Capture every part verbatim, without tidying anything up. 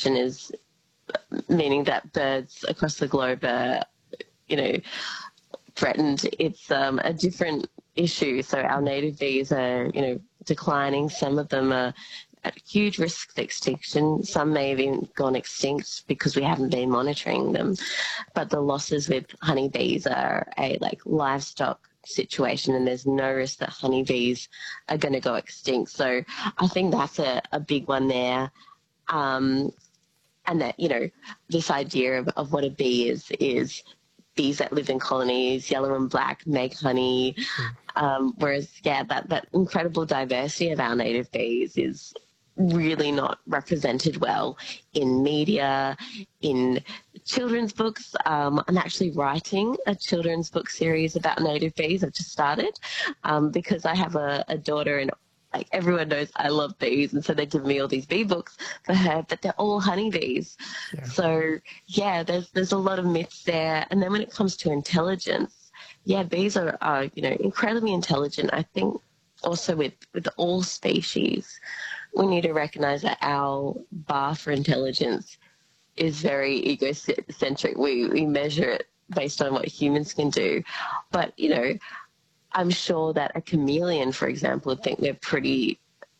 extinction is meaning that birds across the globe are, you know, threatened. It's um, a different issue. So our native bees are, you know, declining. Some of them are at huge risk of extinction. Some may have even gone extinct because we haven't been monitoring them. But the losses with honeybees are a like livestock situation, and there's no risk that honeybees are going to go extinct. So I think that's a, a big one there. Um, and that, you know, this idea of, of what a bee is, is bees that live in colonies, yellow and black, make honey. Um, whereas, yeah, that, that incredible diversity of our native bees is really not represented well in media, in children's books. Um, I'm actually writing a children's book series about native bees. I've just started um, because I have a, a daughter, and like everyone knows I love bees, and so they give me all these bee books for her, but they're all honeybees. Yeah. So yeah, there's there's a lot of myths there. And then when it comes to intelligence, yeah, bees are, are you know, incredibly intelligent. I think also with with all species, we need to recognize that our bar for intelligence is very egocentric. We we measure it based on what humans can do, but you know, I'm sure that a chameleon, for example, would think they're pretty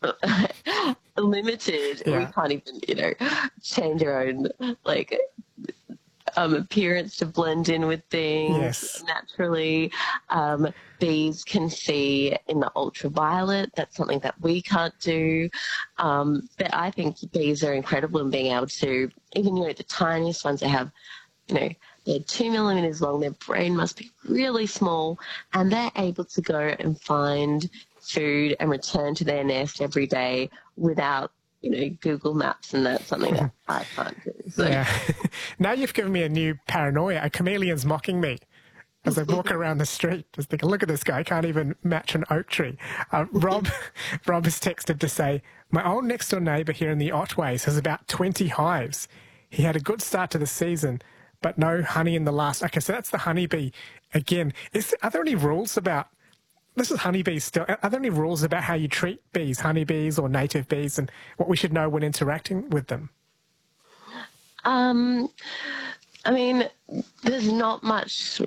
limited. Yeah. We can't even, you know, change our own, like, um, appearance to blend in with things yes. naturally. Um, bees can see in the ultraviolet. That's something that we can't do. Um, but I think bees are incredible in being able to, even, you know, the tiniest ones that have, you know, they're two millimeters long, their brain must be really small, and they're able to go and find food and return to their nest every day without, you know, Google Maps, and that's something that I can't do. So. Yeah. Now you've given me a new paranoia. A chameleon's mocking me as I walk around the street. Just thinking, look at this guy, can't even match an oak tree. Uh, Rob, Rob has texted to say, my old next-door neighbour here in the Otways has about twenty hives. He had a good start to the season, but no honey in the last. Okay, so that's the honeybee again. Is are there any rules about? This is honeybees still. Are there any rules about how you treat bees, honeybees or native bees, and what we should know when interacting with them? Um, I mean, there's not much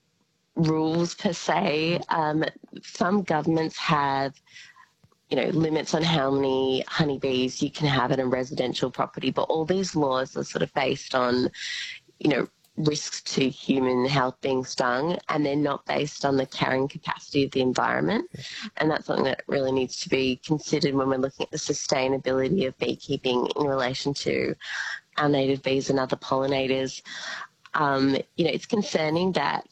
rules per se. Um, some governments have, you know, limits on how many honeybees you can have in a residential property, but all these laws are sort of based on, you know, risks to human health being stung, and they're not based on the carrying capacity of the environment. Yeah. And that's something that really needs to be considered when we're looking at the sustainability of beekeeping in relation to our native bees and other pollinators. Um, you know, it's concerning that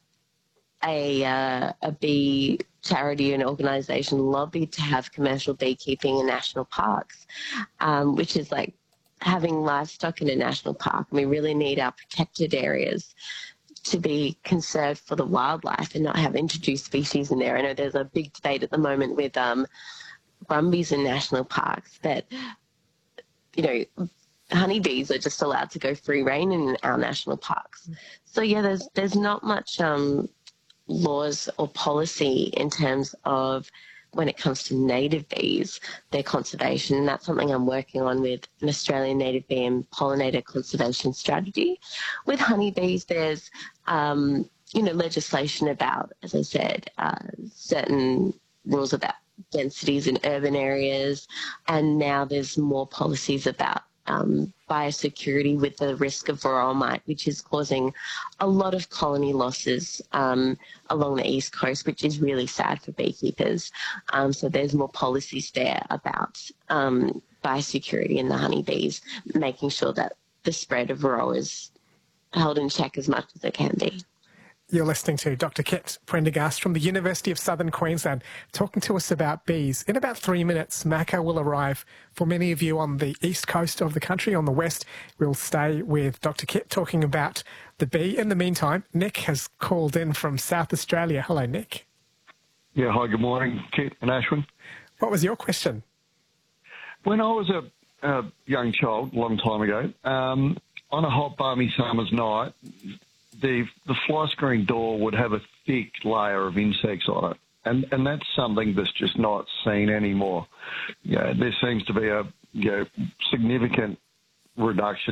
a, uh, a bee charity and organisation lobbied to have commercial beekeeping in national parks, um, which is like having livestock in a national park. We really need our protected areas to be conserved for the wildlife and not have introduced species in there. I know there's a big debate at the moment with um, brumbies in national parks that, you know, honeybees are just allowed to go free rein in our national parks. So, yeah, there's, there's not much um, laws or policy in terms of when it comes to native bees, their conservation, and that's something I'm working on with an Australian native bee and pollinator conservation strategy. With honeybees, there's, um, you know, legislation about, as I said, uh, certain rules about densities in urban areas, and now there's more policies about um, biosecurity with the risk of varroa mite, which is causing a lot of colony losses um, along the east coast, which is really sad for beekeepers. Um, so there's more policies there about um, biosecurity in the honeybees, making sure that the spread of varroa is held in check as much as it can be. You're listening to Doctor Kit Prendergast from the University of Southern Queensland, talking to us about bees. In about three minutes, Mako will arrive. For many of you on the east coast of the country, on the west, we'll stay with Doctor Kit talking about the bee. In the meantime, Nick has called in from South Australia. Hello, Nick. Yeah, hi, good morning, Kit and Ashwin. What was your question? When I was a, a young child, a long time ago, um, on a hot, balmy summer's night, the the fly screen door would have a thick layer of insects on it. And and that's something that's just not seen anymore. Yeah, there seems to be a you know, significant reduction